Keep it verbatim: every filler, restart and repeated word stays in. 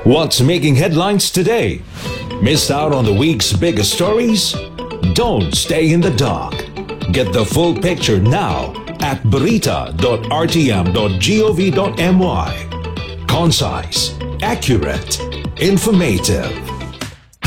What's making headlines today? Missed out on the week's biggest stories? Don't stay in the dark. Get the full picture now at barita dot r t m dot gov dot m y. Concise, accurate, informative.